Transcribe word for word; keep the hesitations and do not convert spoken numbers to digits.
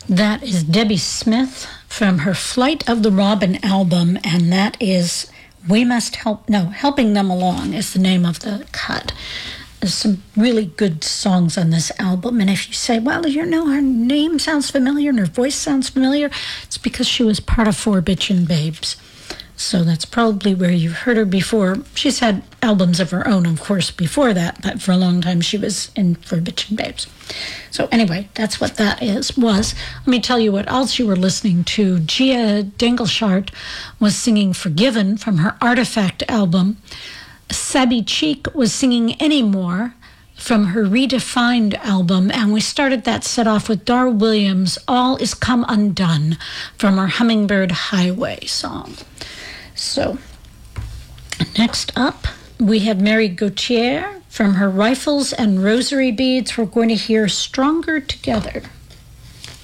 That is Debbie Smith from her Flight of the Robin album, and that is We Must Help, no, Helping Them Along is the name of the cut. There's some really good songs on this album, and if you say, well, you know, her name sounds familiar and her voice sounds familiar, it's because she was part of Four Bitchin' Babes. So that's probably where you've heard her before. She's had albums of her own, of course, before that, but for a long time she was in Four Bitchin' Babes. So anyway, that's what that is, was. Let me tell you what else you were listening to. Gia Dingleshart was singing Forgiven from her Artifact album. Sabi Cheek was singing Anymore from her Redefined album, and we started that set off with Dar Williams' All Is Come Undone from her Hummingbird Highway song. So, next up, we have Mary Gauthier from her Rifles and Rosary Beads. We're going to hear Stronger Together.